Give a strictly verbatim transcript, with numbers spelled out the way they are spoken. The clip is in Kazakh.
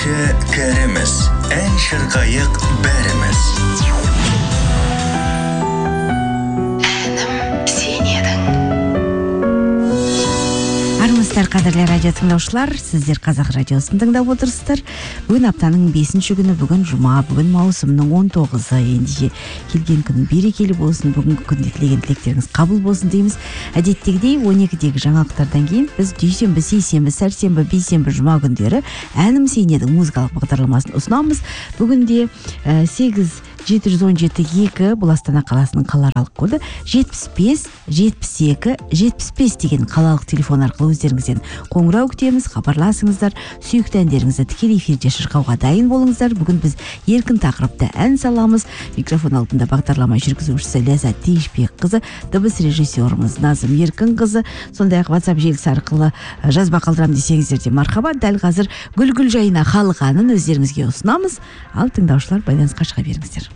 Кече кәріміз, ән шырқайық бәріміз. Армысыздар, қадірлі радио тыңдаушылар, сіздер Қазақ радиосын тыңдап отырсыздар. Бүгін аптаның бесінші күні, бүгін жұма, бүгін маусымның он тоғызы, ендеше келген күн берекелі болсын, бүгінгі күнде тілеген тілектеріңіз қабыл болсын дейміз. Әдеттегідей он екідегі жаңалықтардан кейін біз дүйсенбі, сейсенбі, сәрсенбі, бейсенбі, жұма күндері әнім сен едің музыкалық бағдарламасын ұсынамыз. Бүгінде сегіз жеті жүз он жеті екі бұл Астана қаласының қалааралық коды, жетпіс бес жетпіс екі жетпіс бес деген қалалық телефон арқылы өздеріңізден қоңырау күтеміз, хабарласыңыздар, сүйікті әндеріңізді тікелей эфирде шырқауға дайын болыңыздар. Бүгін біз еркін тақырыпта ән саламыз. Микрофон алдында бағдарлама жүргізушісі Ләззат Тиышбекқызы, дыбыс режиссеріміз Назым Еркінқызы, сондай-ақ WhatsApp желісі арқылы жазба қалдырам десеңіздер де мархабат. Дәл қазір Гүл-гүл жайына халық әнін өздеріңізге ұсынамыз. Ал тыңдаушылар, байланысқа шыға беріңіздер.